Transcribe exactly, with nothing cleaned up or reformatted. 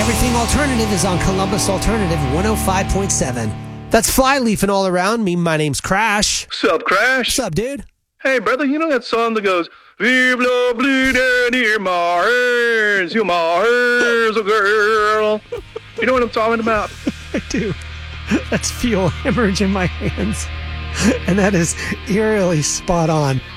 Everything Alternative is on Columbus Alternative one oh five point seven. That's Flyleaf and All Around Me. My name's Crash. Sup, Crash? What's up, dude? Hey, brother, you know that song that goes, Vive la bleeding near my hairs, you my hairs, a girl. You know what I'm talking about? I do. That's fuel hemorrhage in my hands. And that is eerily spot on.